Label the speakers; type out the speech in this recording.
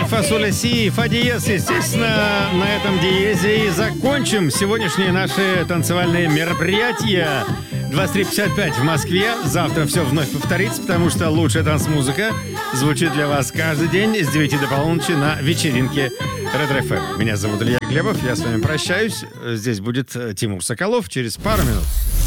Speaker 1: фа, соль, ля, си, фа диез. Естественно, на этом диезе и закончим сегодняшние наши танцевальные мероприятия. 23:55 в Москве. Завтра все вновь повторится, потому что лучшая танцмузыка звучит для вас каждый день с 9 до полуночи на вечеринке Ретро ФМ. Меня зовут Илья Глебов, я с вами прощаюсь. Здесь будет Тимур Соколов через пару минут.